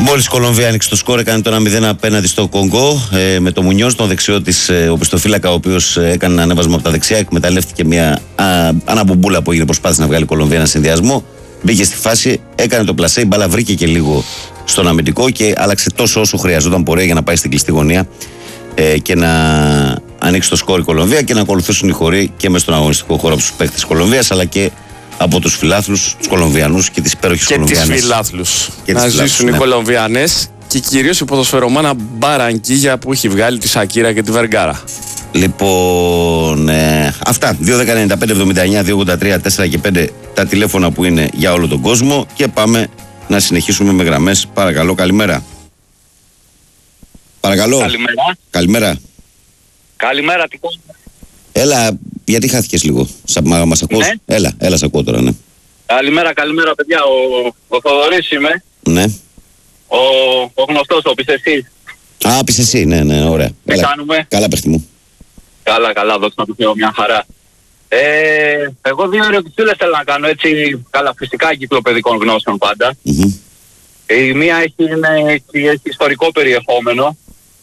Μόλις η Κολομβία άνοιξε το σκόρ, έκανε το 1-0 απέναντι στο Κονγκό. Με το Μουνιός, τον δεξιό της οπισθοφύλακα, ο οποίος έκανε ένα ανέβασμα από τα δεξιά. Εκμεταλλεύτηκε μια αναμπομπούλα που έγινε, προσπάθησε να βγάλει η Κολομβία ένα συνδυασμό. Μπήκε στη φάση, έκανε το πλασέ. Η μπάλα βρήκε και λίγο στον αμυντικό και άλλαξε τόσο όσο χρειαζόταν πορεία για να πάει στην κλειστή γωνία και να ανοίξει το σκόρ η Κολομβία και να ακολουθήσουν οι χωροί και μέσα στον αγωνιστικό χώρο από τους παίκτες της Κολομβίας, αλλά και από τους φιλάθλους, τους Κολομβιανούς και τις υπέροχες Κολομβιανές. Και τις φιλάθλους. Να ζήσουν οι Κολομβιανές και κυρίως η ποδοσφαιρομάνα Μπαρανκίγια που έχει βγάλει τη Σακύρα και τη Βεργάρα. Λοιπόν, αυτά. 2.195.79.283.4 και 5 τα τηλέφωνα που είναι για όλο τον κόσμο και πάμε να συνεχίσουμε με γραμμές. Παρακαλώ, καλημέρα. Παρακαλώ. Καλημέρα. Καλημέρα. Καλημέρα, τι κάνεις? Έλα, γιατί χάθηκες λίγο. Μας ακούς? Ναι. Έλα, σ' ακούω τώρα, ναι. Καλημέρα, παιδιά. Ο Θοδωρής είμαι. Ναι. Ο γνωστός, ο Πισεσής. Α, πεις εσύ, ναι, ωραία. Τι κάνουμε? Καλά, παίχτη μου. Καλά, δόξα τω Θεώ, μια χαρά. Εγώ δύο ερωτησούλες θέλω να κάνω, έτσι, φυσικά κυκλοπαιδικών γνώσεων πάντα. Mm-hmm. Η μία έχει ιστορικό περιεχόμενο.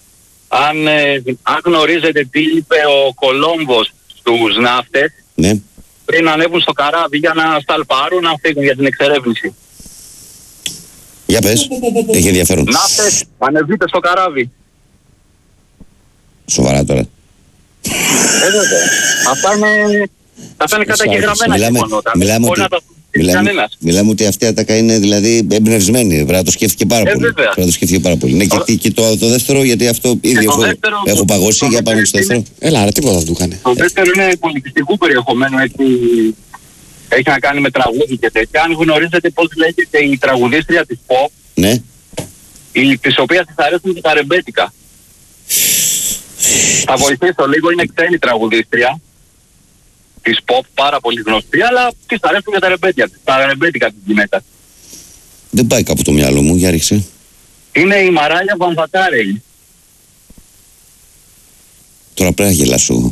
Αν γνωρίζετε τι είπε ο Κολόμβος στους ναύτες, ναι, πριν ανέβουν στο καράβι για να σταλπάρουν, να φύγουν για την εξερεύνηση. Για πες, έχει ενδιαφέρον. Ναύτες, ανεβείτε στο καράβι. Σοβαρά τώρα. Βέβαια. Αυτά είναι καταγεγραμμένα γεγονότα. Μιλάμε ότι αυτή η ατάκα είναι δηλαδή εμπνευσμένη. Πρέπει να το σκέφτηκε πάρα πολύ. Ναι, και το δεύτερο, γιατί αυτό ήδη έχω παγώσει. Για πάμε στο δεύτερο. Έλα, άρα τίποτα δεν του είχανε. Το δεύτερο είναι πολιτιστικού περιεχομένου. Έχει να κάνει με τραγούδι και τέτοια. Αν γνωρίζετε πώς λέγεται η τραγουδίστρια της pop, ναι, της οποίας της αρέσουν και τα ρεμπέτικα. Θα βοηθήσω λίγο, είναι ξένη τραγουδίστρια της pop, πάρα πολύ γνωστή, αλλά της αρέσουν και τα ρεμπέτικα της γυναίκας. Δεν πάει κάπου το μυαλό μου, για ρίξε. Είναι η Μαράλια Βαμβατάρελ. Τώρα πρέπει να γελάσω.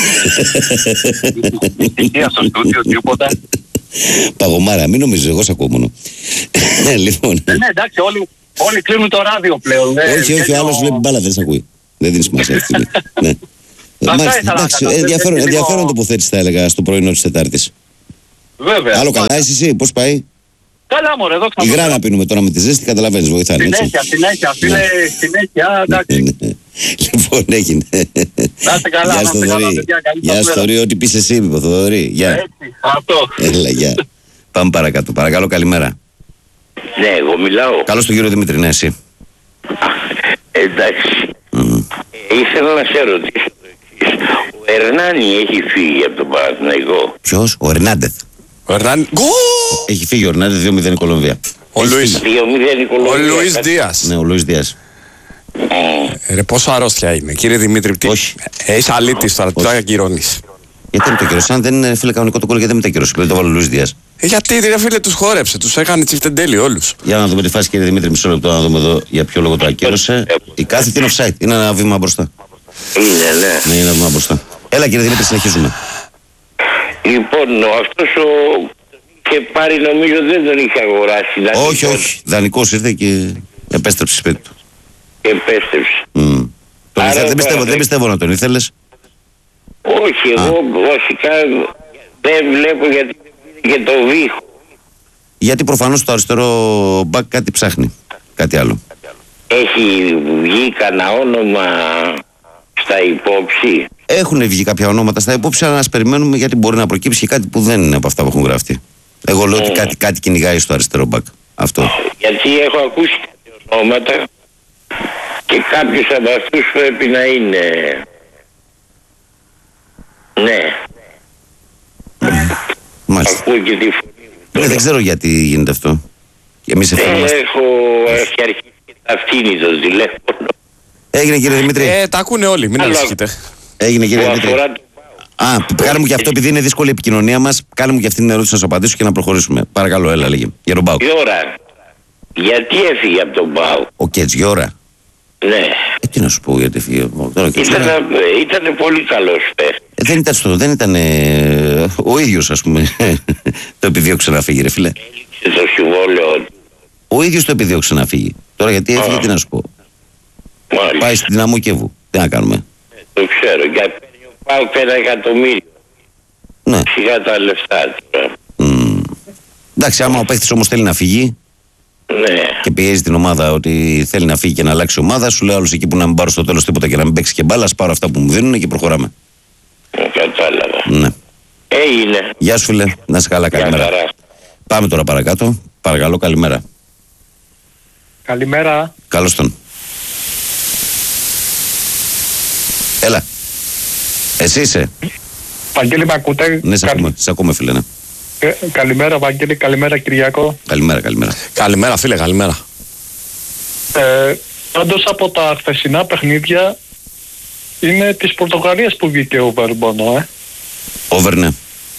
Ευτυχία στο στούντιο, τίποτα. Παγωμάρα, μην νομίζεις, εγώ σ' ακούω μόνο. Λοιπόν. Ναι, εντάξει, όλοι κλείνουν το ράδιο πλέον. Όχι, ο άλλος βλέπει μπάλα, δεν σ' ακούει. Δεν δίνει σημασία αυτή. Ναι. Εντάξει, ενδιαφέρον τοποθέτηση θα έλεγα στο πρωινό της Τετάρτης. Βέβαια. Άλλο καλά, εσύ πώς πάει? Καλά, μωρέ, εδώ η γράνα πίνουμε τώρα με τη ζέστη, καταλαβαίνεις, βοηθάνε. Συνέχεια, εντάξει. Λοιπόν, έγινε. Να είστε καλά, Γεια σου, Θοδωρή, ό,τι πεις εσύ, είπε ο Θοδωρή. Γεια. Έτσι, αυτό. Έλα, γεια. Πάμε παρακάτω. Παρακαλώ, καλημέρα. Ναι, εγώ μιλάω. Καλώς τον κύριο Δημήτρη, ναι, εσύ. Εντάξει. Ήθελα να σε ρωτήσω το εξής. Ο Ερνάνι έχει φύγει από τον Παναθηναϊκό. Ποιος? Ο Ερνάντεθ. Έχει φύγει ο Ερνάντεθ, 2-0 η Κολομβία. Ο Λουίς. 2-0 η Κολομβία. Ο Λουίς Δίας. Ναι, ο Λουίς Δίας. Ρε, πόσο αρρώστια είναι, κύριε Δημήτρη. Όχι. Είσαι αλήτης τώρα, τώρα ακυρώνεις. Γιατί με το καιρό, αν δεν είναι φίλε κανονικό το κόλλο, γιατί δεν με το καιρό, πρέπει να το βάλω ο Λουίς Δίας. Γιατί ρε φίλε, τους χόρεψε, τους έκανε τσιφτεντέλη όλους. Για να δούμε τη φάση, κύριε Δημήτρη, μισό λεπτό να δούμε εδώ για ποιο λόγο το ακύρωσε. Η κάθετη είναι offside, είναι ένα βήμα μπροστά. Είναι, ναι. Ναι, είναι ένα βήμα μπροστά. Έλα, κύριε Δημήτρη, συνεχίζουμε. Λοιπόν, αυτός είχε πάρει, νομίζω δεν τον είχε αγοράσει. Όχι. Δανεικός ήρθε και επέστρεψε σπίτι του. Επέστρεψε. Δεν πιστεύω να τον ήθελες. Όχι, εγώ βασικά δεν βλέπω γιατί και το βήχο. Γιατί προφανώς το αριστερό μπακ κάτι ψάχνει. Κάτι άλλο. Έχει βγει κανένα όνομα στα υπόψη? Έχουν βγει κάποια ονόματα στα υπόψη, αλλά να περιμένουμε, γιατί μπορεί να προκύψει και κάτι που δεν είναι από αυτά που έχουν γραφτεί. Εγώ λέω ότι κάτι κυνηγάει στο αριστερό μπακ. Αυτό. Γιατί έχω ακούσει κάποια ονόματα και κάποιος από αυτούς πρέπει να είναι. Ναι. Μάλιστα. Ακούω και τη φωνή. Δεν ξέρω γιατί γίνεται αυτό. Εμείς έχω αρχίσει και ταυτίνει το τηλέφωνο. Έγινε, κύριε Δημήτρη. Τα ακούνε όλοι, μην ανησυχείτε. Έγινε, κύριε Δημήτρη. Κάνε μου και αυτό, επειδή είναι δύσκολη η επικοινωνία μας, κάνε μου και αυτή την ερώτηση να σας απαντήσω και να προχωρήσουμε. Παρακαλώ, έλα, λέγε. Για τον Πάο. Γιώρα. Γιατί έφυγε από τον Πάο? Ο Κέτς, Γιώρα. Ναι. Τι να σου πω, γιατί έφυγε. Ήταν πολύ καλός παίχτης. Δεν ήταν ο ίδιος, ας πούμε. Το επιδίωξε να φύγει, ρε φίλε. Έληξε το συμβόλαιο. Ο ίδιος το επιδίωξε να φύγει. Τώρα γιατί έφυγε, τι να σου πω. Μάλιστα. Πάει στην Δυναμό Κιέβου. Τι να κάνουμε. Το ξέρω. Για παίρνει ο ΠΑΟΚ 1 εκατομμύριο. Ναι. Σιγά τα λεφτά τώρα. Εντάξει, άμα ο παίχτης όμως θέλει να φύγει Ναι. και πιέζει την ομάδα ότι θέλει να φύγει και να αλλάξει ομάδα, σου λέει άλλος εκεί που να μην πάρω στο τέλος τίποτα και να μην παίξει και μπάλα, πάρω αυτά που μου δίνουν και προχωράμε. Κατάλαβα. Ναι. Έγινε. Γεια σου, φίλε. Να είσαι καλά, καλημέρα. Πάμε τώρα παρακάτω. Παρακαλώ, καλημέρα. Καλημέρα. Καλώς τον. Έλα. Εσύ είσαι. Βαγγέλη, με ακούτε? Ναι, σε ακούμε, φίλε. Ναι. Καλημέρα, Βαγγέλη. Καλημέρα, Κυριακό. Καλημέρα. Καλημέρα, φίλε, καλημέρα. Πάντως από τα χθεσινά παιχνίδια είναι της Πορτογαλίας που βγήκε ο Βερμπόνο, Over, ναι.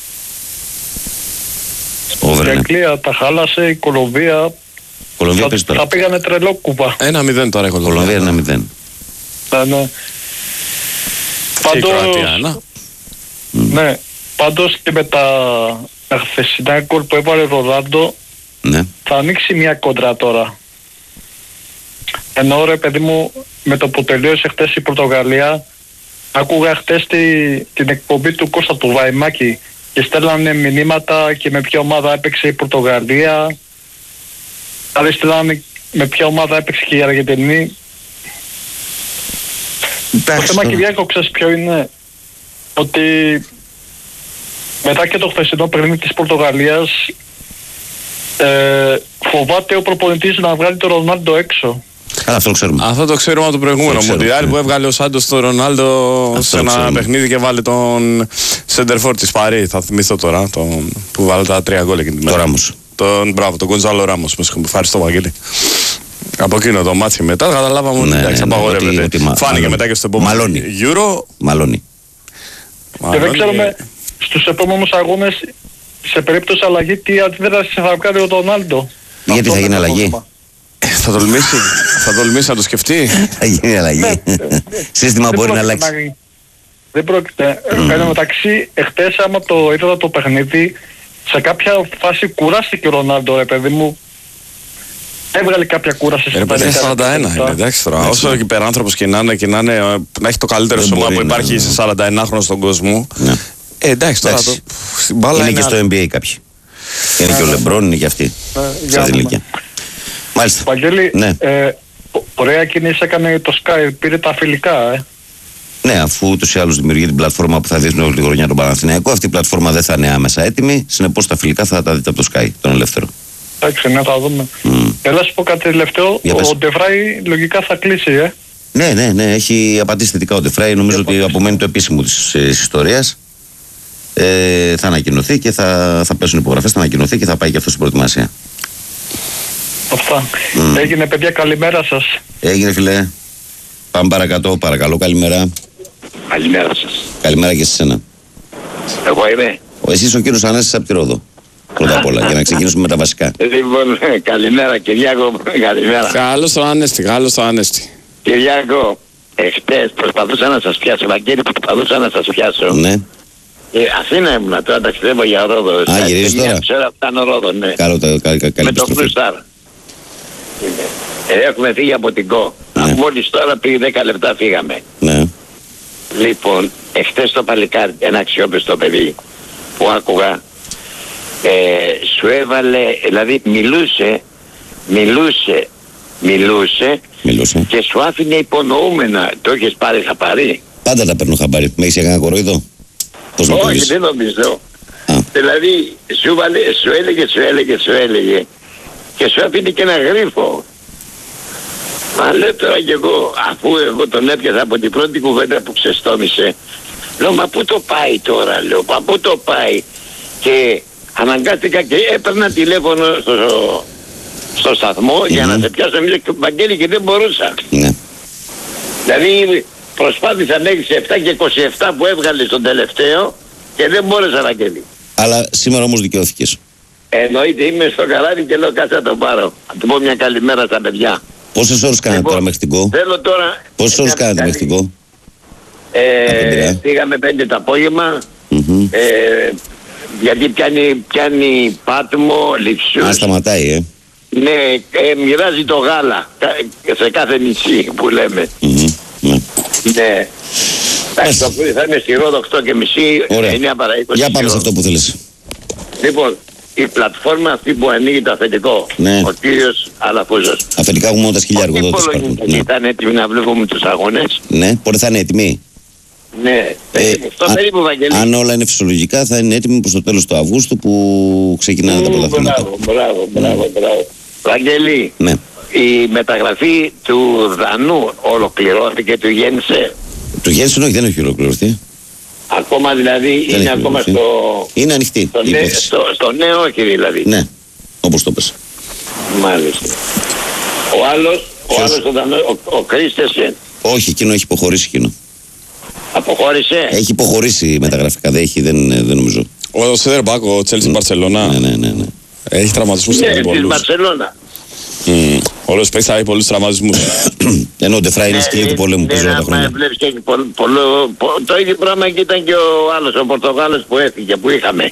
Η Αγγλία τα χάλασε, η Κολομβία θα πήγανε τρελό κουβά. 1-0 τώρα έχω Κολομβία 1-0. Ναι. Και η Κροατία, ναι. Πάντως και με τα χθεσινά γκολ που έβαλε ο Ρονάλντο, ναι, θα ανοίξει μια κόντρα τώρα. Ενώ ρε παιδί μου, με το που τελείωσε χτες η Πορτογαλία, άκουγα χτες την εκπομπή του Κώστα του Βαϊμάκη και στέλνανε μηνύματα και με ποια ομάδα έπαιξε η Πορτογαλία, δηλαδή στέλνανε με ποια ομάδα έπαιξε και η Αργεντινή. Το θέμα, Κυριάκο, ξέρεις ποιο είναι? Ότι μετά και το χθεσινό παιχνίδι της Πορτογαλίας φοβάται ο προπονητής να βγάλει τον Ρονάλντο έξω. Αυτό το ξέρουμε. Αυτό το ξέρουμε από το προηγούμενο Μουντιάλ που έβγαλε ο Σάντος τον Ρονάλντο σε ένα παιχνίδι και βάλε τον Σεντερφόρ της Παρί. Θα θυμηθώ τώρα που βάλε τα 3 γκολ εκείνη την μέρα. Το Ράμος. Μπράβο, τον Γκοντζάλο Ράμος. Ευχαριστώ, Βαγγέλη. Από εκείνο το μάτι μετά καταλάβαμε ότι εντάξει, απαγορεύεται. Φάνηκε μετά και στο επόμενο Euro. Μαλώνει. Και δεν ξέρουμε στους επόμενους αγώνες, σε περίπτωση αλλαγή, τι αντίδραση θα κάνει ο Ρονάλντο. Γιατί θα γίνει αλλαγή? Θα τολμήσει να το σκεφτεί. Θα γίνει αλλαγή. Σύστημα μπορεί να αλλάξει. Δεν πρόκειται. Εν τω μεταξύ, εχθές άμα το είδα το παιχνίδι, σε κάποια φάση κουράστηκε ο Ρονάλντο, ρε παιδί μου. Έβγαλε κάποια κούραση στην τελευταία. 41 είναι, εντάξει τώρα. Όσο υπεράνθρωπος και να είναι, να έχει το καλύτερο σώμα που υπάρχει σε 41χρονο στον κόσμο. Εντάξει τώρα. Είναι και στο NBA κάποιοι. Είναι και ο Λεμπρόν, είναι και αυτοί. Σε αυτή την ηλικία. Μάλιστα. Βαγγέλη, ωραία κίνηση έκανε το Sky, πήρε τα φιλικά, Ναι, αφού ούτως ή άλλως δημιουργεί την πλατφόρμα που θα δείχνει όλη τη χρονιά τον Παναθηναϊκό, αυτή η πλατφόρμα δεν θα είναι άμεσα έτοιμη. Συνεπώς τα φιλικά θα τα δείτε από το Sky, τον ελεύθερο. Εντάξει, να τα δούμε. Έλα σου πω κάτι τελευταίο. Ο Ντεφράι λογικά θα κλείσει, Ναι, έχει απαντήσει θετικά ο Ντεφράι. Νομίζω ότι απομένει το επίσημο της ιστορίας. Θα ανακοινωθεί και θα πέσουν υπογραφές, θα ανακοινωθεί και θα πάει και αυτό στην προετοιμασία. Αυτά. Έγινε, παιδιά, καλημέρα σας. Έγινε, φίλε. Πάμε παρακάτω, παρακαλώ, καλημέρα. Καλημέρα σας. Καλημέρα και σε σένα. Εγώ είμαι. Εσύ ο κύριος Ανέστης από τη Ρόδο. Πρώτα απ' όλα, για να ξεκινήσουμε με τα βασικά. Λοιπόν, καλημέρα Κυριάκο, καλημέρα. Καλώς τον Ανέστη. Κυριάκο, εχθές προσπαθούσα να σας πιάσω, Βαγγέλη, προσπαθούσα να σας πιάσω. Ναι. Αθήνα ήμουνα, τώρα ταξιδεύω για Ρόδο. Γυρίζεις τώρα? Ξέρω, φτάνω Ρόδο, ναι. Καλό με το Φρουστάρ. Έχουμε φύγει από την ΚΟ. Μόλις τώρα πήγε 10 λεπτά φύγαμε. Ναι. Λοιπόν, εχθές το παλικάρι, ένα αξιόπιστο παιδί που άκουγα, σου έβαλε, δηλαδή μιλούσε και σου άφηνε υπονοούμενα. Το έχεις πάρει χαμπάρι? Πάντα τα παίρνω χαμπάρι. Με έχεις κανένα κοροϊδό? Όχι, δεν νομίζω. Δηλαδή σου έλεγε και σου άφηνε και ένα γρίφο. Μα λέω τώρα κι εγώ, αφού εγώ τον έπιασα από την πρώτη κουβέντα που ξεστόμησε, λέω μα πού το πάει τώρα, πού το πάει? Και αναγκάστηκα και έπαιρνα τηλέφωνο στο σταθμό για να σε πιάσω μια Βαγγέλη και δεν μπορούσα. Ναι. Δηλαδή προσπάθησα μέχρι 7 και 27 που έβγαλε στον τελευταίο και δεν μπόρεσα, Βαγγέλη. Αλλά σήμερα όμως δικαιώθηκες. Εννοείται, είμαι στο καράβι και λέω κάτσε να το πάρω. Να του πω μια καλημέρα στα παιδιά. Πόσες ώρες κάνετε τώρα μέχρι την ΚΟ? Θέλω τώρα... Πόσες ώρες κάνετε μέχρι την ΚΟ? Πήγαμε 5 το απόγευμα. Γιατί πιάνει Πάτμο, Λειψούς. Σταματάει, Ναι, μοιράζει το γάλα σε κάθε νησί που λέμε. Ναι. Το πρωί θα είμαι στη Ρόδο 8:30, 9 παρά 20. Για πάμε σε αυτό που θέλεις. Λοιπόν, η πλατφόρμα αυτή που ανοίγει το αφεντικό, ναι. Ο κύριος Αλαφούζος. Αφεντικά έχουμε τα σκυλιάρικο εδώ. Ναι. Θα είναι έτοιμοι να βλέπουμε τους αγώνες. Ναι, πότε θα είναι έτοιμοι. Ναι, στο περίπου Βαγγελί. Αν όλα είναι φυσιολογικά θα είναι έτοιμοι προς το τέλος του Αυγούστου που ξεκινάνε τα πρωταθλήματα. Μπράβο. Βαγγελί, ναι. Η μεταγραφή του Δανού ολοκληρώθηκε, του γέννησε. Του γέννησε όχι, δεν έχει ολοκληρωθεί. Ακόμα δηλαδή δεν είναι ακόμα στο... Είναι ανοιχτή. Στο νέο όχι δηλαδή. Ναι, όπως το πες. Μάλιστα. Ο άλλος ο Κρίστεσεν. Όχι, εκείνο έχει υποχωρήσει εκείνο. Αποχώρησε. Έχει υποχωρήσει μεταγραφικά, δεν νομίζω. Ο Σέντερμπακ, ο Τσέλσι Μπαρσελόνα. Ναι. Έχει τραυματισμούς ναι, της Μπαρσελόνα. Όλος παίξει θα έχει πολλούς τραυματισμούς. Ενώ ο Ντεφρά είναι σκύλι του πολέμου, παίζει όλα τα χρόνια. Βλέπεις και το ίδιο πράγμα και ήταν και ο άλλος, ο Πορτογάλος που έφυγε, που είχαμε.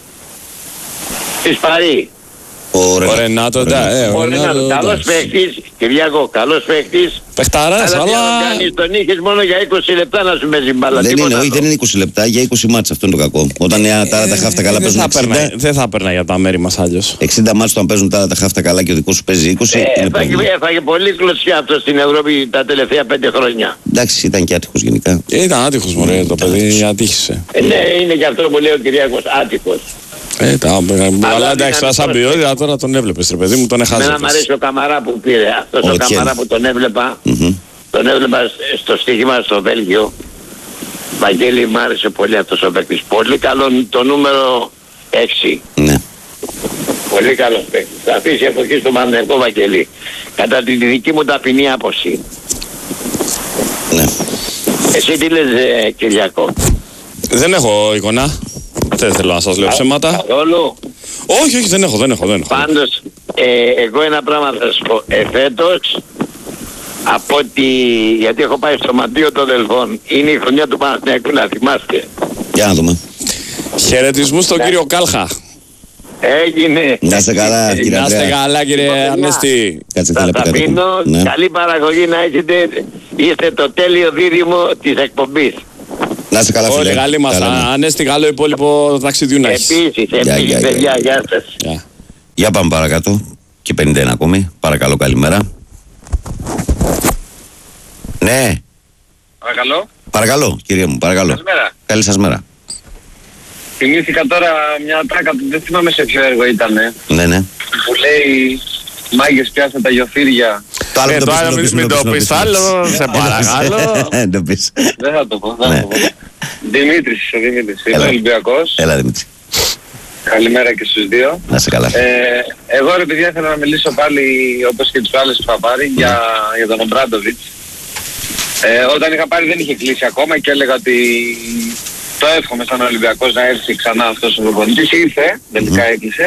Της Παρί. Ο Ρενάτο, ο Ρενάτο, καλός παίχτης, Κυριάκο, καλός παίχτης. Παιχταράς, αλλά... Τον είχες μόνο για 20 λεπτά να σου παίζει μπάλα. Δεν είναι 20 λεπτά, για 20 μάτς, αυτό είναι το κακό. Όταν τα χάφτα καλά παίζουν 60... Δεν θα παίρνα για τα μέρη μας άλλως. 60 μάτς όταν παίζουν τα χάφτα καλά και ο δικός σου παίζει 20, είναι πρόβλημα. Έφαγε πολύ κλωτσιά αυτό στην Ευρώπη τα τελευταία 5 χρόνια. Εντάξει, ήταν και άτυχος γενικά. Ήταν άτυχος, μωρέ, το παιδί ατύχησε. Ναι, είναι και αυτό που λέει ο Κυριάκος, άτυχος. Αλλά εντάξει, σαν ποιότητα τώρα τον έβλεπες, ρε παιδί μου, τον έχασε. Εμένα μου αρέσει ο Καμαρά που πήρε. Αυτός ο Καμαρά που τον έβλεπα, τον έβλεπα στο στοίχημα στο Βέλγιο. Βαγγέλη, μου άρεσε πολύ αυτός ο παίκτης. Πολύ καλό το νούμερο 6. Ναι. Πολύ καλός παίκτης. Θα αφήσει από εκεί στο Παναθηναϊκό, Βαγγέλη. Κατά τη δική μου ταπεινή άποψη. Ναι. Εσύ τι λες, Κυριακό? Δεν έχω εικόνα. Δεν θέλω να σας λέω ψέματα. Καθόλου. Όχι, δεν έχω. Πάντως, εγώ ένα πράγμα θα σας πω. Φέτος, από ότι, γιατί έχω πάει στο Μαντίο των Δελφών, είναι η χρονιά του Παναθηναϊκού, να θυμάστε. Για να δούμε. Χαιρετισμούς στον κύριο Κάλχα. Έγινε. Να είστε καλά, κύριε Ανδρέα. Να είστε καλά, κύριε Ανέστη. Κάτσε θα αφήνω, καλή παραγωγή να έχετε. Είστε το τέλειο δίδυμο της εκπομπής. Να είστε καλά, φίλε. Όλοι καλή μας. Ανέστη, καλό υπόλοιπο ταξιδιού να έχεις. Επίσης, παιδιά, γεια σας. Για πάμε παρακάτω. Και 51 ακόμη. Παρακαλώ, καλημέρα. Ναι. Παρακαλώ, κύριε μου, παρακαλώ. Καλημέρα. Καλή σας μέρα. Θυμήθηκα τώρα μια τράκα που δεν θυμάμαι σε ποιο έργο ήτανε. Ναι. Που λέει «Μάγκες πιάστε τα γιοφύρια». Το άλλο μην το πεις άλλο, σε παρακαλώ. Δεν θα το πω. Δημήτρης, ο Δημήτρης. Είναι Ολυμπιακός. Έλα, Δημήτρη. Καλημέρα και στους δύο. Να είσαι καλά. Εγώ ρε παιδιά ήθελα να μιλήσω πάλι όπως και τους άλλους που είχα πάρει για τον Ομπράντοβιτς. Όταν είχα πάρει δεν είχε κλείσει ακόμα και έλεγα ότι το εύχομαι σαν Ολυμπιακός να έρθει ξανά αυτός ο προπονητής. Ήρθε, τελικά έκλεισε.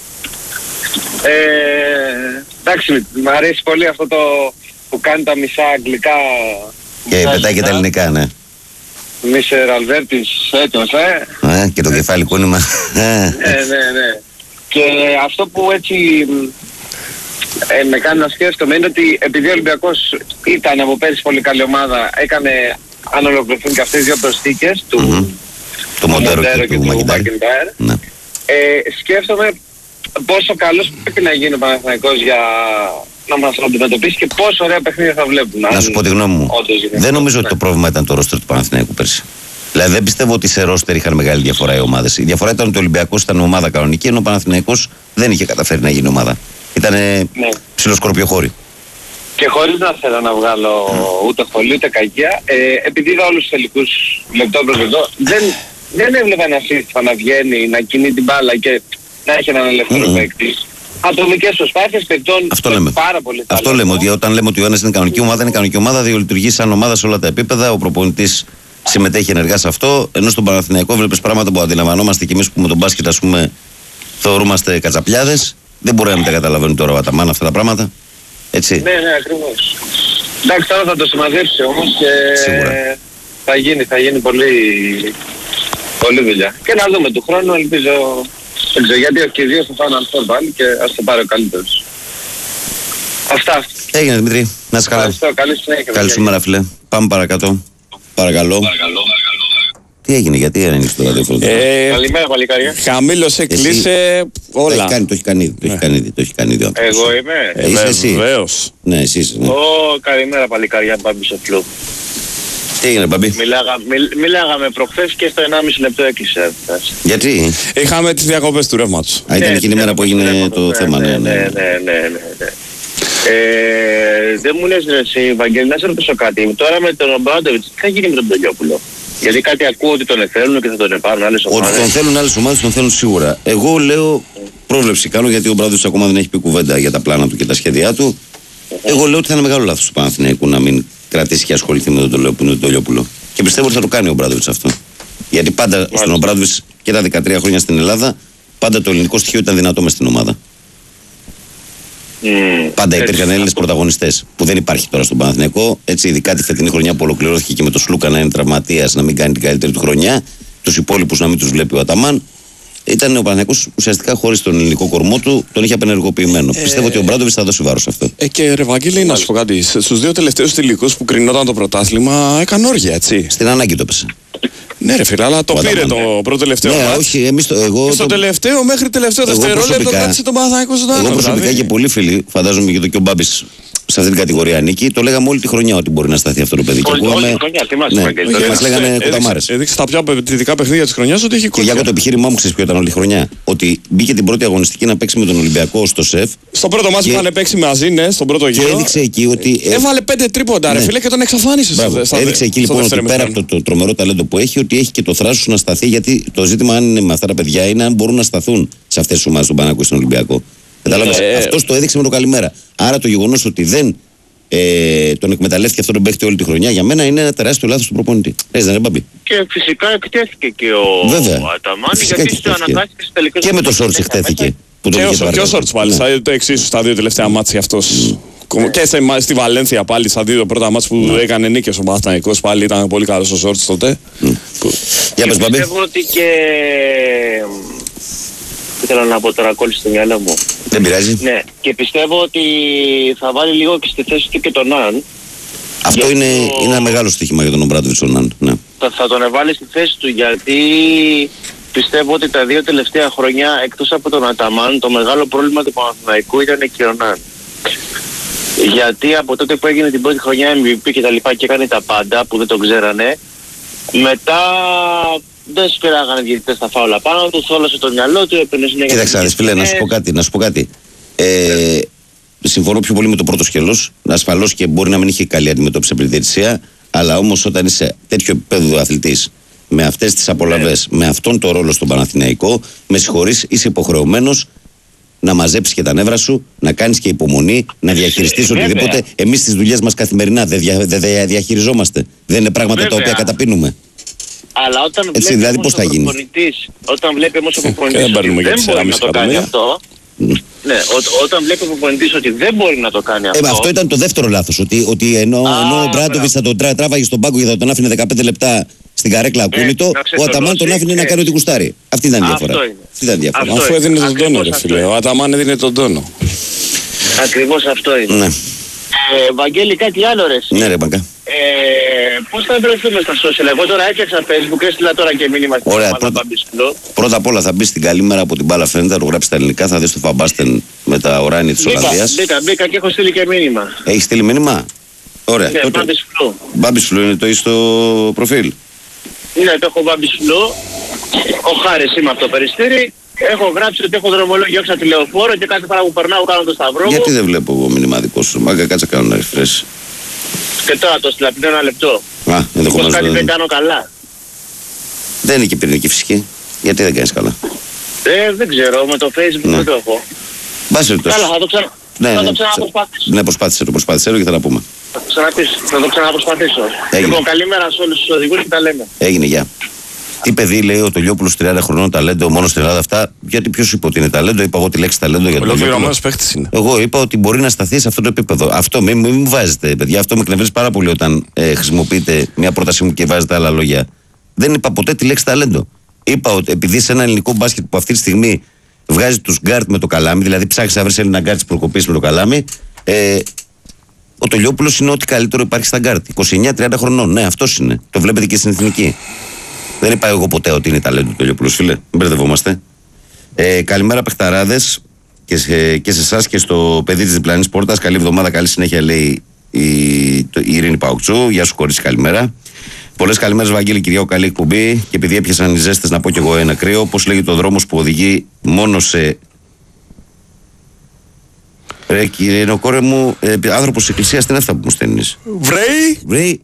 Εντάξει, μου αρέσει πολύ αυτό το που κάνει τα μισά αγγλικά. Και πετάει και τα ελληνικά, ναι. Μίσερ Αλβέρτης έτοιμος, και το κεφάλι κούνημα. Ναι. Και αυτό που έτσι με κάνει να σκέφτομαι είναι ότι επειδή ο Ολυμπιακός ήταν από πέρυσι πολύ καλή ομάδα, έκανε, αν ολοκληρωθούν και αυτές οι δύο προσθήκες του Μοντέρο και του Μακιντάιρ, σκέφτομαι πόσο καλός πρέπει να γίνει ο Παναθηναϊκός για να μας αντιμετωπίσει και πόσο ωραία παιχνίδια θα βλέπουμε. Να σου πω τη γνώμη μου. Δεν νομίζω ότι το πρόβλημα ήταν το ρόστερ του Παναθηναϊκού πέρσι. Δηλαδή δεν πιστεύω ότι σε ρόστερ είχαν μεγάλη διαφορά οι ομάδες. Η διαφορά ήταν ότι ο Ολυμπιακός ήταν ομάδα κανονική, ενώ ο Παναθηναϊκός δεν είχε καταφέρει να γίνει ομάδα. Ήτανε ψιλοσκορπιοχώρη. Και χωρίς να θέλω να βγάλω ούτε χολή ούτε κακία, επειδή είδα όλους τους τελικούς λεπτό προς λεπτό, δεν έβλεπα ένα σύστημα να βγαίνει, να κινεί την μπάλα και να έχει έναν ελεύθερο παίκτη. Ατομικές προσπάθειες παιχτών πάρα πολύ καλά. Αυτό λέμε, ότι όταν λέμε ότι ο ένας είναι κανονική ομάδα, είναι κανονική ομάδα, διολειτουργεί σαν ομάδα σε όλα τα επίπεδα. Ο προπονητής συμμετέχει ενεργά σε αυτό. Ενώ στον Παναθηναϊκό βλέπεις πράγματα που αντιλαμβανόμαστε κι εμείς που με τον μπάσκετ, ας πούμε, θεωρούμαστε κατσαπιάδες. Δεν μπορεί να μην τα καταλαβαίνουν τώρα ο Αταμάν αυτά τα πράγματα. Έτσι. Ναι, ακριβώς. Εντάξει, τώρα θα το συμμαζέψει όμως και σίγουρα θα γίνει πολύ δουλειά. Και να δούμε του χρόνου, ελπίζω. Δεν ξέρω, γιατί και οι δύο θα πάνε να πάλι και ας το πάρει ο καλύτερος. Αυτά. Έγινε Δημήτρη, να είσαι καλά. Ευχαριστώ, καλή συνέχεια. Καλή σου μέρα, φίλε. Πάμε παρακάτω. Παρακαλώ. Τι έγινε, γιατί ανοίξει το ραδιόφωνο? Καλημέρα, παλικάρια. Χαμήλωσε, κλείσε όλα. Το έχει κάνει ήδη. Εγώ είμαι. Είσαι εσύ? Βεβαίως. Ναι, εσύ είσαι. Ναι. Καλημέρα, παλικάρια, Μπάμπη στο φλου. Τι έγινε, Μπαμπή? Μιλάγαμε προχθές και στο 1,5 λεπτό έκλεισε. Γιατί? Είχαμε τις διακοπές του ρεύματος. Ήταν εκείνη η μέρα που έγινε το θέμα, ναι. Δεν μου λες ρε εσύ, Βαγγέλη, να σε ρωτήσω κάτι. Τώρα με τον Ομπράντοβιτς, τι θα γίνει με τον Τελειόπουλο? Γιατί κάτι ακούω ότι τον θέλουν και θα τον πάρουν άλλες ομάδες. Ότι τον θέλουν άλλες ομάδες, τον θέλουν σίγουρα. Εγώ λέω πρόβλεψη κάνω, γιατί ο Ομπράντοβιτς ακόμα δεν έχει πει κουβέντα για τα πλάνα του και τα σχέδιά του. Εγώ λέω ότι θα είναι μεγάλο λάθος του Παναθηναϊκού να μην κρατήσει και ασχοληθεί με τον Τελειόπουλο. Και πιστεύω ότι θα το κάνει ο Ομπράντοβιτς αυτό. Γιατί πάντα στον Ομπράντοβιτς και τα 13 χρόνια στην Ελλάδα, πάντα το ελληνικό στοιχείο ήταν δυνατό μες στην ομάδα. Πάντα υπήρχαν Έλληνες πρωταγωνιστές που δεν υπάρχει τώρα στον Παναθηναϊκό. Έτσι, ειδικά τη φετινή χρονιά που ολοκληρώθηκε και με τον Σλούκα να είναι τραυματίας, να μην κάνει την καλύτερη του χρονιά, τους υπόλοιπους να μην τους βλέπει ο Αταμάν. Ήταν ο Παναθηναϊκός ουσιαστικά χωρίς τον ελληνικό κορμό του, τον είχε απενεργοποιημένο. Πιστεύω ότι ο Μπράντοβιτς θα δώσει βάρος σε αυτό. Και ρε Βαγγέλη, να σου πω κάτι. Στους δύο τελευταίους τελικούς που κρινόταν το πρωτάθλημα, έκανε όργια, έτσι. Στην ανάγκη το έπεσε. Ναι, ρε φίλε, αλλά το πήρε το πρώτο τελευταίο. Ναι, όχι, εμείς εγώ. Στο τελευταίο, μέχρι τελευταίο δευτερόλεπτο, κράτησε τον Παναθηναϊκό ζωντανό. Εγώ προσωπικά και πολλοί φίλοι, φαντάζομαι και ο Μπάμπης σε αυτήν την κατηγορία ανήκει, το λέγαμε όλη τη χρονιά ότι μπορεί να σταθεί αυτό το παιδί. Όλη τη χρονιά, τι μας λέγανε κοταμάρες. Έδειξε τα πιο απαιτητικά παιχνίδια της χρονιάς ότι έχει κόλλημα. Και για το επιχείρημά μου, ξέρεις ποιο ήταν όλη τη χρονιά? Ότι μπήκε την πρώτη αγωνιστική να παίξει με τον Ολυμπιακό στο ΣΕΦ. Στο πρώτο μάτι είχαν παίξει μαζί, ναι, στον πρώτο γύρο. Και έδειξε εκεί ότι. Έβαλε 5 τρίποντα, ρε φίλε, και τον εξαφάνισε. Έδειξε εκεί λοιπόν ότι πέρα από το τρομερό ταλέντο που έχει, ότι έχει και το θράσος να σταθεί. Γιατί το ζήτημα, αν είναι με αυτά τα παιδιά, είναι αν μπορούν να σταθούν σε αυτές τις ομάδες του Παναθηναϊκού στον Ολυμπιακό. Αυτό το έδειξε με το καλημέρα. Άρα το γεγονός ότι δεν τον εκμεταλλεύτηκε αυτόν τον παίχτη όλη τη χρονιά, για μένα είναι ένα τεράστιο λάθος του προπονητή. Έτσι δεν είναι, Μπαμπή? Και φυσικά εκτέθηκε και ο Αταμάν, γιατί το αναγκάστηκε στο τελικό. Και με το Σόρτς εκτέθηκε. Και ο Σόρτς πάλι, το εξίσου στα δύο τελευταία μάτια αυτός. Και στη Βαλένθια πάλι, στα δύο πρώτα μάτια που έκανε νίκες ο Παναθηναϊκός, πάλι ήταν πολύ καλός ο Σόρτς τότε. Για πες, Μπαμπή. Πιστεύω ότι και. Ήθελα να πω τώρα, κόλλησε στο μυαλό μου. Δεν πειράζει. Ναι, και πιστεύω ότι θα βάλει λίγο και στη θέση του και τον Ναν. Αυτό είναι ένα μεγάλο στοίχημα για τον Ομπράντοβιτς ο Ναν. Ναι. Θα τον βάλει στη θέση του, γιατί πιστεύω ότι τα δύο τελευταία χρόνια, εκτός από τον Αταμάν, το μεγάλο πρόβλημα του Παναθηναϊκού ήταν και ο Ναν. Γιατί από τότε που έγινε την πρώτη χρονιά MVP και τα λοιπά και έκανε τα πάντα που δεν τον ξέρανε, μετά δεν σπεράγανε διαιτητές τα φάουλα πάνω του, θόλωσε το μυαλό του, έπαιρνε συνέχεια. Κοίταξε, φίλε, να σου πω κάτι. Συμφωνώ πιο πολύ με το πρώτο σκέλος. Ασφαλώς και μπορεί να μην είχε καλή αντιμετώπιση από τη διαιτησία, αλλά όμως όταν είσαι τέτοιο επίπεδο αθλητής, με αυτές τις απολαβές, με αυτόν τον ρόλο στον Παναθηναϊκό, με συγχωρείς, είσαι υποχρεωμένος να μαζέψεις και τα νεύρα σου, να κάνεις και υπομονή, να διαχειριστείς οτιδήποτε. Εμείς τις δουλειές μας καθημερινά δεν διαχειριζόμαστε. Δεν είναι πράγματα τα οποία καταπίνουμε. Αλλά όταν έτσι, βλέπει δηλαδή, όμως ο προπονητής, όταν βλέπει όμως ο προπονητής ότι δεν μπορεί να το κάνει αυτό, ναι, όταν βλέπει ο προπονητής ότι δεν μπορεί να το κάνει αυτό. Αυτό ήταν το δεύτερο λάθος. Ότι ενώ ο Μπράντοβιτς θα τον τράβαγε στον πάγκο και θα τον άφηνε 15 λεπτά στην καρέκλα ακούνητο, ο Αταμάν τον άφηνε να κάνει ό,τι κουστάρει. Αυτή ήταν η διαφορά. Αφού έδινε τον τόνο, ρε φίλε. Ο Αταμάν έδινε τον τόνο. Ακριβώς αυτό είναι. Ναι. Βαγγέλη, κάτι άλλο ρε. Ναι, ρε Μπαγκά. Πώς θα βρεθούμε στα social? Εγώ τώρα έφτιαξα Facebook, έστειλα τώρα και μήνυμα στην ομάδα Μπαμπισκλό. Πρώτα απ' όλα θα μπει στην καλή μέρα από την μπάλα φαίνεται, θα το γράψει στα ελληνικά, θα δεις το Φαμπάστεν με τα ουράνια της Ολλανδίας. Μπήκα και έχω στείλει και μήνυμα. Έχεις στείλει μήνυμα? Ωραία. Ναι, Μπαμπισκλό. Μπαμπισκλό είναι το στο προφίλ. Ναι, το έχω Μπαμπισκλό. Ο Χάρης είμαι από το Περιστέρι. Έχω γράψει ότι έχω δρομολόγιο έξω τηλεοφόρο και κάθε φορά που περνάω κάνω το σταυρό. Γιατί δεν βλέπω εγώ μήνυμα δικό σου? Μάγκα, κάτσε κάνω ένα refresh. Και τώρα το στείλα πριν ένα λεπτό. Ενδεχομένως κάτι δεν κάνω καλά. Δεν είναι και πυρηνική φυσική. Γιατί δεν κάνεις καλά? Δεν ξέρω, με το Facebook δεν το έχω. Καλά, θα το ξαναπροσπαθήσω. Ναι, προσπάθησε και θα τα πούμε. Θα το ξαναπροσπαθήσω. Λοιπόν, καλημέρα σε όλους τους οδηγούς και τα λέμε. Έγινε, γεια. Τι παιδί λέει ο Τελειόπουλος 30 χρονών ταλέντο μόνο στην Ελλάδα? Αυτά γιατί ποιος είπε ότι είναι ταλέντο? Είπα εγώ τη λέξη ταλέντο για τον Τελειόπουλο. Εγώ είπα ότι μπορεί να σταθεί σε αυτό το επίπεδο. Αυτό μην μου βάζετε, παιδιά. Αυτό με εκνευρίζει πάρα πολύ όταν χρησιμοποιείτε μια πρότασή μου και βάζετε άλλα λόγια. Δεν είπα ποτέ τη λέξη ταλέντο. Είπα ότι επειδή σε ένα ελληνικό μπάσκετ που αυτή τη στιγμή βγάζει τους γκάρτ με το καλάμι, δηλαδή ψάχνει να βρει Έλληνα γκάρτ τη προκοπή με το καλάμι, Ο Τολιόπουλος είναι ό,τι καλύτερο υπάρχει στα γκάρτ. 29-30 χρονών. Ναι, αυτός είναι. Το βλέπετε και στην εθνική. Δεν είπα εγώ ποτέ ότι είναι ταλέντο του Τολιόπουλος, φίλε. Μην μπερδευόμαστε. Καλημέρα, παιχταράδες. Και σε εσάς και στο παιδί της διπλανής πόρτας. Καλή εβδομάδα, καλή συνέχεια, λέει η Ειρήνη Παουξού. Γεια σου, κορίτσι, καλημέρα. Πολλές καλημέρες, Βαγγέλη Κυριάκου, καλή εκπομπή. Και επειδή έπιασαν οι ζέστες, να πω κι εγώ ένα κρύο. Πώς λέγεται ο δρόμος που οδηγεί μόνο σε. Ρε κύριε Νοκόρε μου, άνθρωπος της εκκλησίας, τι είναι αυτά που μου στέλνεις? Βρέι,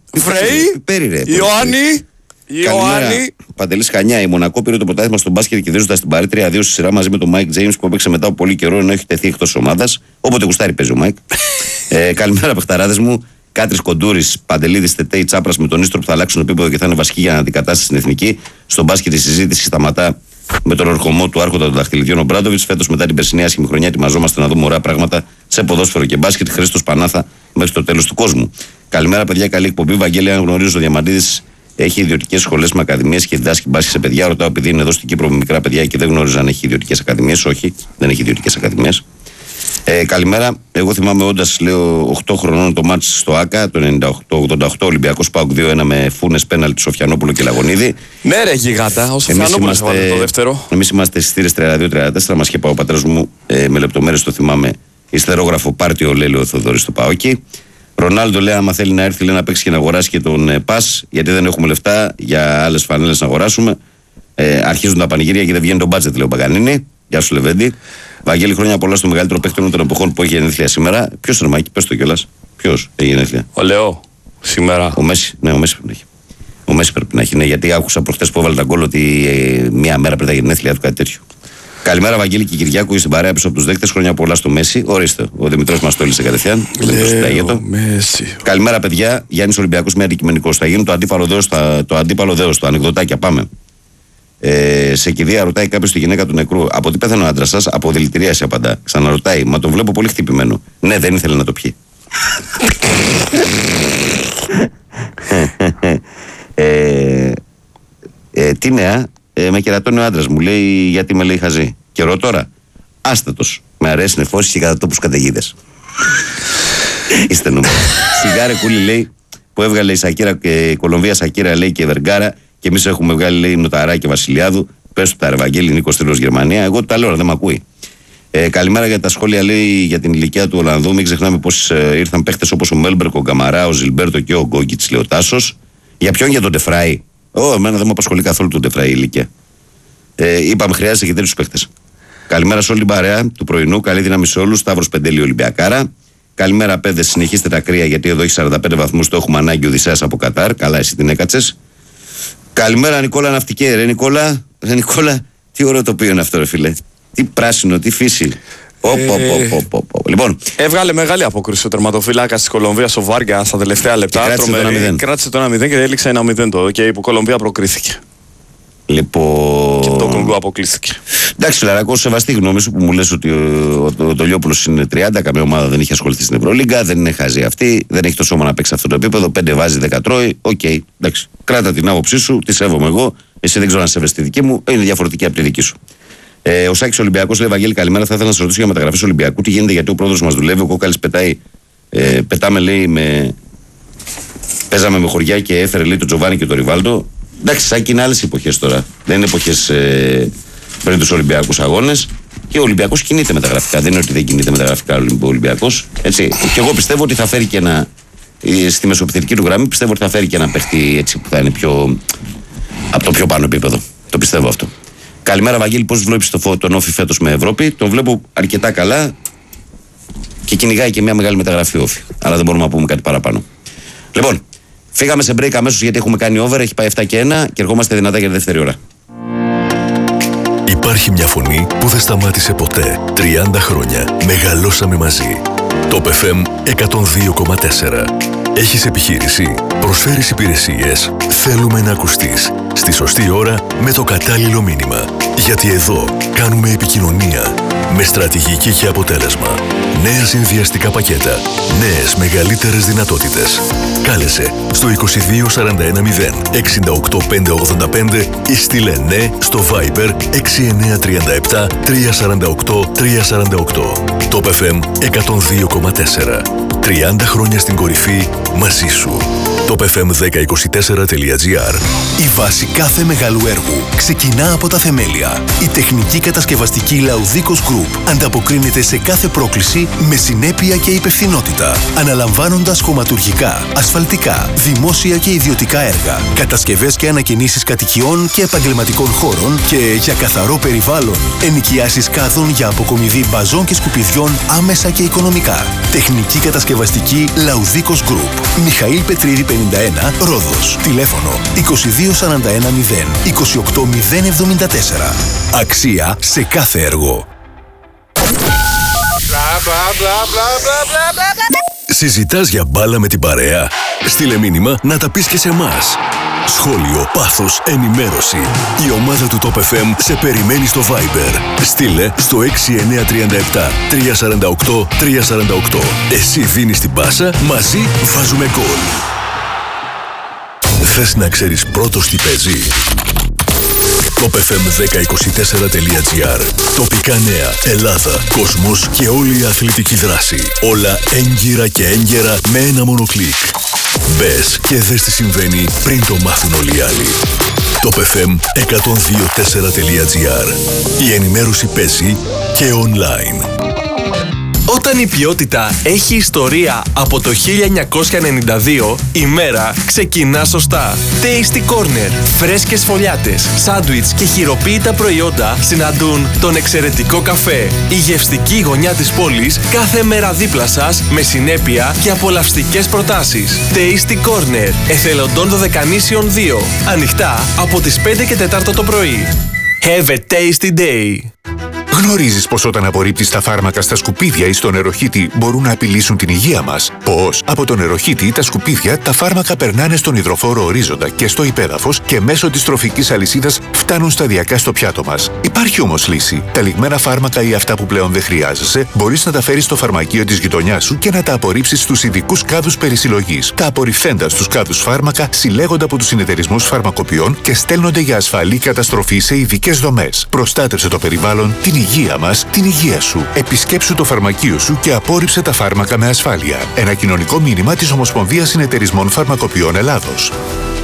Ιωάννη. Παντελής Χανιά, η Μονακό πήρε το πρωτάθλημα στον μπάσκετ κερδίζοντας την Παρή 3-2 στη σειρά μαζί με τον Μάικ Τζέιμς που έπαιξε μετά από πολύ καιρό ενώ έχει τεθεί εκτός ομάδας. Όποτε γουστάρει παίζει ο Μάικ. Καλημέρα, παιχταράδες μου. Κάτρις Κοντούρης, Παντελίδης, Τετέι, Τσάπρας με τον Ίστρο που θα αλλάξουν επίπεδο και θα είναι βασική για αντικατάσταση στην εθνική. Στον μπάσκετ η συζήτηση σταματά με τον ορχομό του άρχοντα των δαχτυλιδιών ο Μπράντοβιτς. Φέτος μετά την περσινή άσχημη χρονιά ετοιμαζόμαστε να δούμε ωραία πράγματα σε ποδόσφαιρο και μπάσκετ. Χρήστος Πανάθα μέχρι το τέλος του κόσμου. Καλημέρα, παιδιά, καλή εκπομπή. Βαγγέλη, αν γνωρίζω ο Διαμαντίδης έχει ιδιωτικές σχολές με ακαδημίες και διδάσκει μπάσκετ σε παιδιά. Ρωτάω επειδή είναι εδώ στην Κύπρο με μικρά παιδιά και δεν γνώριζα αν έχει ιδιωτικές ακαδημίες. Όχι, δεν έχει ιδιωτικές ακαδημίες. Καλημέρα. Εγώ θυμάμαι όντας, λέω, 8 χρονών το μάτς στο ΆΚΑ, το 98-88, Ολυμπιακός ΠΑΟΚ 2-1 με Φούνες, πέναλτι, Σοφιανόπουλο και Λαγωνίδη. Ναι, ρε γιγάντα, ο Σοφιανόπουλος έβαλε το δεύτερο. Εμείς είμαστε στις θύρες 32-34, μας είχε πάει ο πατέρας μου με λεπτομέρειες, το θυμάμαι, ιστερόγραφο Πάρτιο, λέει ο Θοδωρής στο ΠΑΟΚι. Ρονάλντο λέει: άμα θέλει να έρθει, λέει, να παίξει και να αγοράσει και τον Πας, γιατί δεν έχουμε λεφτά για άλλες φανέλες να αγοράσουμε. Αρχίζουν τα πανηγύρια και δεν βγαίνει το μπάτζετ, λέει ο Παγκανίνη. Γεια σου, Λεβέντη. Βαγγέλη, χρόνια πολλά στο μεγαλύτερο παίκτη των εποχών που έχει γενέθλια σήμερα. Ποιος είναι, Μάκη, πες το κιόλας. Ποιος έχει γενέθλια? Ο Λεό, σήμερα. Ο Μέση, ναι, ο Μέση πρέπει να έχει. Ο Μέση πρέπει να έχει, ναι, γιατί άκουσα προχτές που έβαλε τα γκολ ότι μία μέρα πριν τα γενέθλια του, κάτι τέτοιο. Καλημέρα, Βαγγέλη και Κυριάκου, στην παρέα πίσω από τους δέκτες. Χρόνια πολλά στο Μέση. Ορίστε, ο Δημητρός μας το έλυσε κατευθείαν. Καλημέρα, παιδιά. Γιάννης Ολυμπιακός με αντικειμενικός. Θα γίνει το αντίπαλο δέος, το ανεκδοτάκια. Πάμε. Σε κηδεία ρωτάει κάποιος τη γυναίκα του νεκρού: από τι πέθανε ο άντρας σας? Από δηλητηρίαση, απαντά. Ξαναρωτάει: μα τον βλέπω πολύ χτυπημένο. Ναι, δεν ήθελε να το πιει. Τι νέα? Με κερατώνει ο άντρας μου, λέει, γιατί με λέει χαζή. Καιρό τώρα. Άστατος. Με αρέσει νεφώσεις και κατά τόπους καταιγίδες. Είστε νούμερο. Σιγάρε κούλι, λέει, που έβγαλε η Σακύρα, η Κολομβία Σακύρα, λέει, και Βεργάρα. Και εμείς έχουμε βγάλει, λέει, Νοταρά και Βασιλιάδου. Πες του τα Ρεβαγγέλη, Νίκος Τρίλος, Γερμανία. Εγώ τα λέω, δεν με ακούει. Καλημέρα για τα σχόλια, λέει, για την ηλικία του Ολλανδού. Μην ξεχνάμε πως ήρθαν παίχτες όπως ο Μέλμπερκ, ο Γκαμαρά, ο Ζιλμπέρτο και ο Γκόγκιτς, λέει ο Τάσος. Για ποιον? Για τον Ντεφράι? Εμένα δεν με απασχολεί καθόλου τον Ντεφράι η ηλικία. Είπαμε, χρειάζεται και τέτοιους παίχτες. Καλημέρα σε όλη την παρέα του πρωινού. Καλή δύναμη σε όλους. Σταύρος Πεντέλη, Ολυμπιακάρα. Καλημέρα, παιδες. Συνεχίστε τα κρύα, γιατί εδώ έχει 45 βαθμούς. Το έχουμε ανάγκη, Οδυσσέας από Κατάρ. Καλά, εσύ την έκατσες. Καλημέρα, Νικόλα Ναυτικέ. Ρε Νικόλα, τι ωραίο τοπίο είναι αυτό, ρε φίλε. Τι πράσινο, τι φύση. Λοιπόν, έβγαλε μεγάλη απόκριση ο τερματοφύλακας της Κολομβίας, ο Βάργα, στα τελευταία λεπτά. Κράτησε το 1-0 και έληξε 1-0 το. Και η Κολομβία προκρίθηκε. Λοιπόν. Και το Κονγκό αποκλείστηκε. Εντάξει, Λαρακό, σεβαστή γνώμη σου που μου λες ότι ο Τολιόπουλος είναι 30. Καμία ομάδα δεν είχε ασχοληθεί στην Ευρωλίγκα, δεν είναι χαζή αυτή, δεν έχει το σώμα να παίξει αυτό το επίπεδο. 5 βάζει, 10 τρώει. Οκ, εντάξει. Κράτα την άποψή σου, τη σέβομαι εγώ. Εσύ δεν ξέρω αν σέβεσαι τη δική μου, είναι διαφορετική από τη δική σου. Ο Σάκης Ολυμπιακός λέει: Βαγγέλη, καλημέρα. Θα ήθελα να σε ρωτήσω για μεταγραφές Ολυμπιακού. Τι γίνεται, γιατί ο πρόεδρος μας δουλεύει, ο Κόκαλης πετάει. Πετάμε, λέει, παίζαμε με χωριά και έφερε, λέει, τον Τζοβάνι και τον Ριβάλντο. Εντάξει, Σάκη, είναι άλλες εποχές τώρα. Δεν είναι εποχές πριν τους Ολυμπιακούς αγώνες. Και ο Ολυμπιακός κινείται μεταγραφικά. Δεν είναι ότι δεν κινείται μεταγραφικά ο Ολυμπιακός. Έτσι. Και εγώ πιστεύω ότι θα φέρει και ένα. Στη μεσοπιθετική του γραμμή πιστεύω ότι θα φέρει και ένα παίχτη έτσι που θα είναι πιο. Από το πιο πάνω επίπεδο. Το πιστεύω αυτό. Καλημέρα, Βαγγέλη. Πώς βλέπεις τον Όφη φέτος με Ευρώπη? Τον βλέπω αρκετά καλά και κυνηγάει και μια μεγάλη μεταγραφή Όφη. Αλλά δεν μπορούμε να πούμε κάτι παραπάνω. Λοιπόν, φύγαμε σε break αμέσως γιατί έχουμε κάνει over. Έχει πάει 7 και 1 και ερχόμαστε δυνατά για τη δεύτερη ώρα. Υπάρχει μια φωνή που δεν σταμάτησε ποτέ. 30 χρόνια μεγαλώσαμε μαζί. Top FM 102,4. Έχεις επιχείρηση, προσφέρεις υπηρεσίες, θέλουμε να ακουστείς. Στη σωστή ώρα με το κατάλληλο μήνυμα. Γιατί εδώ κάνουμε επικοινωνία με στρατηγική και αποτέλεσμα. Νέα συνδυαστικά πακέτα. Νέες μεγαλύτερες δυνατότητες. Κάλεσε στο 22410 68585 ή στείλε ναι στο Viber 6937 348 348. Top FM 102,4. 30 χρόνια στην κορυφή μαζί σου. topfm1024.gr. Η βάση κάθε μεγάλου έργου ξεκινά από τα θεμέλια. Η τεχνική κατασκευαστική Laudicos Group ανταποκρίνεται σε κάθε πρόκληση με συνέπεια και υπευθυνότητα, αναλαμβάνοντας χωματουργικά, ασφαλτικά, δημόσια και ιδιωτικά έργα, κατασκευές και ανακαινήσεις κατοικιών και επαγγελματικών χώρων και για καθαρό περιβάλλον, ενοικιάσεις κάδων για αποκομιδή μπαζών και σκουπιδιών άμεσα και οικονομικά. Τεχνική κατασκευαστική Laudicos Group. Μιχαήλ Πετρίδη 51, Ρόδος. Τηλέφωνο 22410 28074. Αξία σε κάθε έργο. Συζητάς για μπάλα με την παρέα? Στείλε μήνυμα να τα πεις και σε εμάς. Σχόλιο, πάθος, ενημέρωση. Η ομάδα του Top FM σε περιμένει στο Viber. Στείλε στο 6937 348 348. Εσύ δίνεις την πάσα, μαζί βάζουμε γκολ. Θες να ξέρεις πρώτος τι παίζει? topfm1024.gr. Τοπικά νέα, Ελλάδα, κόσμος και όλη η αθλητική δράση. Όλα έγκυρα και έγκαιρα με ένα μόνο κλικ. Μπες και δες τι συμβαίνει πριν το μάθουν όλοι οι άλλοι. topfm1024.gr. Η ενημέρωση παίζει και online. Όταν η ποιότητα έχει ιστορία από το 1992, η μέρα ξεκινά σωστά. Tasty Corner. Φρέσκες φωλιάτες, σάντουιτς και χειροποίητα προϊόντα συναντούν τον εξαιρετικό καφέ. Η γευστική γωνιά της πόλης κάθε μέρα δίπλα σας με συνέπεια και απολαυστικές προτάσεις. Tasty Corner. Εθελοντών Δωδεκανήσιων 2. Ανοιχτά από τις 5 και 4 το πρωί. Have a tasty day. Γνωρίζεις πως όταν απορρίπτεις τα φάρμακα στα σκουπίδια ή στο νεροχύτη μπορούν να απειλήσουν την υγεία μας? Πως από το νεροχύτη ή τα σκουπίδια τα φάρμακα περνάνε στον υδροφόρο ορίζοντα και στο υπέδαφος και μέσω της τροφικής αλυσίδας φτάνουν σταδιακά στο πιάτο μας. Υπάρχει όμως λύση. Τα λιγμένα φάρμακα ή αυτά που πλέον δεν χρειάζεσαι μπορείς να τα φέρεις στο φαρμακείο της γειτονιάς σου και να τα απορρίψεις στους ειδικούς κάδους περισυλλογής. Τα απορριφθέντα στους κάδους φάρμακα συλλέγονται από τους συνεταιρισμούς φαρμακοποιών και στέλνονται για ασφαλή καταστροφή σε ειδικές δομές. Προστάτευσε το περιβάλλον, την υγεία μας, την υγεία σου. Επισκέψου το φαρμακείο σου και απόρριψε τα φάρμακα με ασφάλεια. Ένα κοινωνικό μήνυμα της Ομοσπονδίας Συνεταιρισμών Φαρμακοποιών Ελλάδος.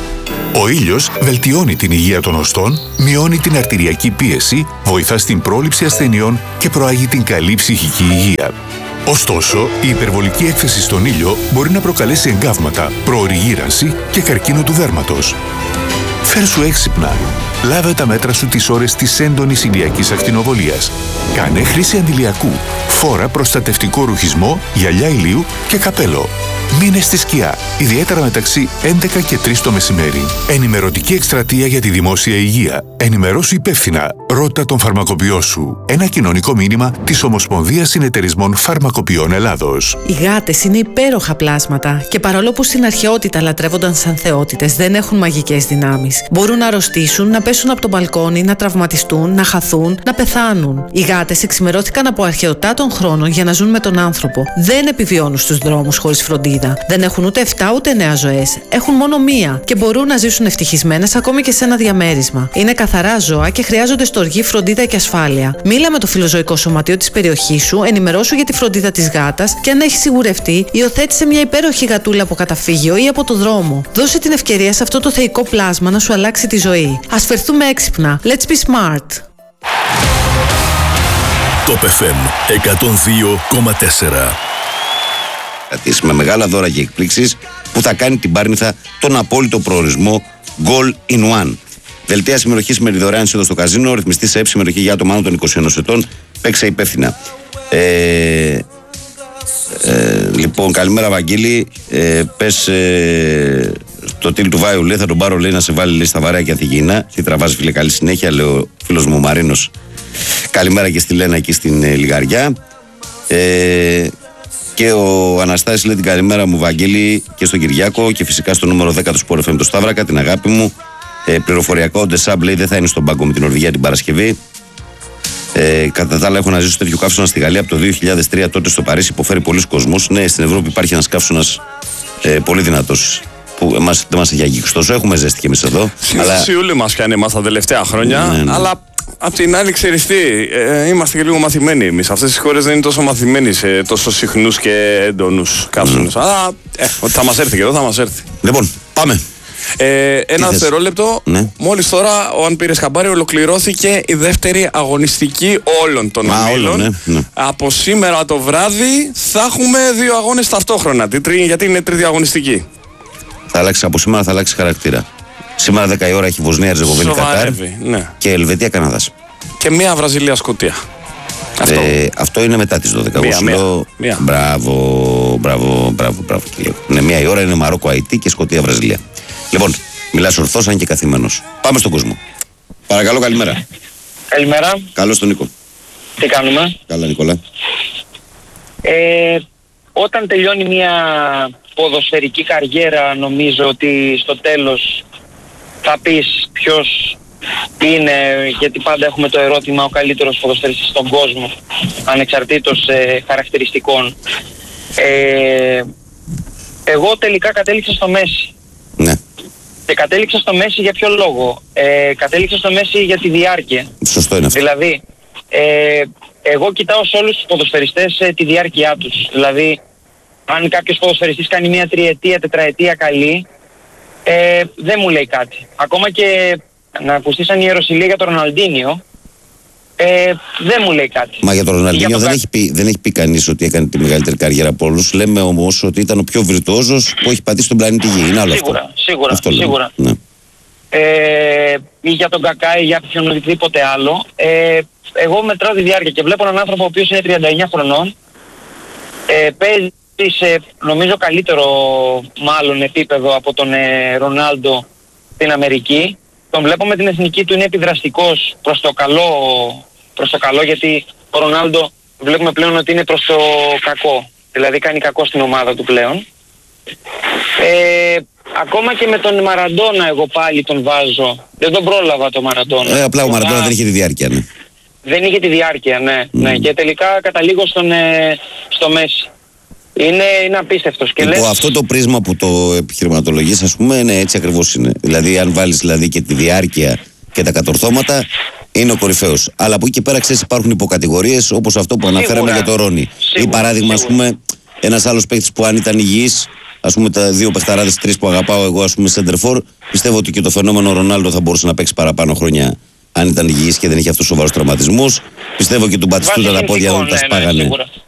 Ο ήλιος βελτιώνει την υγεία των οστών, μειώνει την αρτηριακή πίεση, βοηθά στην πρόληψη ασθενειών και προάγει την καλή ψυχική υγεία. Ωστόσο, η υπερβολική έκθεση στον ήλιο μπορεί να προκαλέσει εγκάβματα, προωρή γύρανση και καρκίνο του δέρματος. Φέρσου έξυπνα. Λάβε τα μέτρα σου τις ώρες της έντονης ηλιακής ακτινοβολίας. Κάνε χρήση αντιλιακού. Φόρα προστατευτικό ρουχισμό, γυαλιά ηλίου και καπέλο. Μείνε στη σκιά, ιδιαίτερα μεταξύ 11 και 3 το μεσημέρι. Ενημερωτική εκστρατεία για τη δημόσια υγεία. Ενημερώσου υπεύθυνα. Ρώτα τον φαρμακοποιό σου. Ένα κοινωνικό μήνυμα της Ομοσπονδίας Συνεταιρισμών Φαρμακοποιών Ελλάδος. Οι γάτες είναι υπέροχα πλάσματα και παρόλο που στην αρχαιότητα λατρεύονταν σαν θεότητες, δεν έχουν μαγικές δυνάμεις. Μπορούν να αρρωστήσουν, να πέσουν από το μπαλκόνι, να τραυματιστούν, να χαθούν, να πεθάνουν. Οι γάτες εξημερώθηκαν από αρχαιοτά των χρόνων για να ζουν με τον άνθρωπο. Δεν επιβιώνουν στους δρόμους χωρίς φροντίδα. Δεν έχουν ούτε 7 ούτε 9 ζωές. Έχουν μόνο μία και μπορούν να ζήσουν ευτυχισμένες ακόμη και σε ένα διαμέρισμα. Είναι καθαρά ζώα και χρειάζονται στοργή, φροντίδα και ασφάλεια. Μίλα με το φιλοζωικό σωματείο της περιοχής σου, ενημερώσου για τη φροντίδα της γάτας και αν έχει σιγουρευτεί, υιοθέτησε μια υπέροχη γατούλα από καταφύγιο ή από το δρόμο. Δώσε την ευκαιρία σε αυτό το θεϊκό πλάσμα να σου αλλάξει τη ζωή. Ας φερθούμε έξυπνα. Let's be smart. Top FM 102,4. Με μεγάλα δώρα και εκπλήξεις που θα κάνει την Πάρνηθα τον απόλυτο προορισμό Goal in One. Δελτία συμμετοχής με δωρεάν είσοδο στο καζίνο, ρυθμιστή σε συμμετοχή για άτομα άνω των 21 ετών. Παίξε υπεύθυνα. Λοιπόν, καλημέρα Βαγγίλη. Πες στο τίλ του Βάιου, λέει, θα τον πάρω, λέει, να σε βάλει, λέει, στα βαρέα και Αθηγήνα. Τι τραβάζει, φίλε, καλή συνέχεια, λέει ο φίλος μου ο Μαρίνος. Καλημέρα και στη Λένα εκεί στην Λιγαριά. Και ο Αναστάσης λέει την καλημέρα μου Βαγγέλη και στον Κυριάκο και φυσικά στο νούμερο 10 του Sport FM το Σταύρακα, την αγάπη μου. Πληροφοριακό, ο Ντεσάμπ λέει δεν θα είναι στον πάγκο με την Νορβηγία την Παρασκευή. Κατά τα άλλα, έχω να ζήσω τέτοιο καύσωνα στη Γαλλία από το 2003, τότε στο Παρίσι, υποφέρει πολλοί κόσμος. Ναι, στην Ευρώπη υπάρχει ένας καύσωνας πολύ δυνατός, που δεν μας έχει αγγίξει τόσο. Έχουμε ζέστη κι εμείς εδώ. Στη Ιούλη μας πιάνει εμάς τα τελευταία χρόνια, ναι. Αλλά απ' την άλλη, ξέρεις τι, είμαστε και λίγο μαθημένοι εμείς. Αυτές οι χώρες δεν είναι τόσο μαθημένοι σε τόσο συχνούς και έντονους καύσωνες. Αλλά ότι θα μας έρθει και εδώ θα μας έρθει. Λοιπόν, πάμε. Ένα δευτερόλεπτο. Ναι. Μόλις τώρα, αν πήρες χαμπάρι, ολοκληρώθηκε η δεύτερη αγωνιστική όλων των ομίλων. Ναι. Από σήμερα το βράδυ θα έχουμε 2 αγώνες ταυτόχρονα. Γιατί είναι τρίτη αγωνιστική. Από σήμερα θα αλλάξει χαρακτήρα. Σήμερα 10 η ώρα έχει Βοσνία, Ερζεγοβίνη, Κατάρ, ναι. Και Ελβετία, Καναδάς. Και μία Βραζιλία, Σκωτία. Αυτό είναι μετά τις 12. Μία. Μπράβο. Ναι, 1 η ώρα είναι Μαρόκο, Αϊτή και Σκωτία, Βραζιλία. Λοιπόν, μιλάς ορθώς, αν και καθημένος. Πάμε στον κόσμο. Παρακαλώ, καλημέρα. Καλημέρα. Καλώς τον Νίκο. Τι κάνουμε? Καλά, Νικόλα. Όταν τελειώνει μια ποδοσφαιρική καριέρα, νομίζω ότι στο τέλος θα πεις ποιος είναι, γιατί πάντα έχουμε το ερώτημα ο καλύτερος ποδοσφαιριστής στον κόσμο, ανεξαρτήτως χαρακτηριστικών. Εγώ τελικά κατέληξα στο Μέση. Ναι. Και κατέληξα στο Μέση για ποιο λόγο? Κατέληξα στο Μέση για τη διάρκεια. Σωστό είναι αυτό. Δηλαδή, εγώ κοιτάω σε όλους τους ποδοσφαιριστές τη διάρκειά τους. Δηλαδή, αν κάποιος ποδοσφαιριστής κάνει μια 3ετία, 4ετία καλή, δεν μου λέει κάτι. Ακόμα και να ακουστεί σαν ιεροσυλία για τον Ροναλντίνιο, δεν μου λέει κάτι. Μα για τον Ροναλντίνιο δεν έχει πει κανείς ότι έκανε τη μεγαλύτερη καριέρα από όλους. Λέμε όμως ότι ήταν ο πιο βιρτουόζος που έχει πατήσει τον πλανήτη Γη. Είναι άλλο σίγουρα. Ναι. Ή για τον Κακά ή για ποιον οτιδήποτε άλλο. Εγώ μετράω τη διάρκεια και βλέπω έναν άνθρωπο ο οποίος είναι 39 χρονών, παίζει σε νομίζω καλύτερο μάλλον επίπεδο από τον Ρονάλντο στην Αμερική. Τον βλέπω με την εθνική του, είναι επιδραστικός προς το καλό, γιατί ο Ρονάλντο βλέπουμε πλέον ότι είναι προς το κακό. Δηλαδή κάνει κακό στην ομάδα του πλέον. Ακόμα και με τον Μαραντόνα εγώ πάλι τον βάζω. Δεν τον πρόλαβα τον Μαραντόνα. Απλά ο Μαραντόνα δεν είχε τη διάρκεια, ναι. Δεν είχε τη διάρκεια, ναι. Και τελικά καταλήγω στο Μέση. Είναι απίστευτος. Και υπό αυτό το πρίσμα που το επιχειρηματολογείς, ας πούμε, ναι, έτσι ακριβώς είναι. Δηλαδή, αν βάλεις δηλαδή και τη διάρκεια και τα κατορθώματα, είναι ο κορυφαίος. Αλλά από εκεί και πέρα, ξέρεις, υπάρχουν υποκατηγορίες, όπως αυτό που αναφέραμε για τον Ρόνι. Ή παράδειγμα, ας πούμε, ένας άλλος παίκτης που αν ήταν υγιής, ας πούμε, τα 2 παιχταράδες, 3 που αγαπάω εγώ, ας πούμε, center for, πιστεύω ότι και το φαινόμενο Ρονάλντο θα μπορούσε να παίξει παραπάνω χρόνια αν ήταν υγιής και δεν είχε αυτούς τους σοβαρούς τραυματισμούς. Πιστεύω και του Μπατιστούτα τα πόδια δεν τα σπάγανε.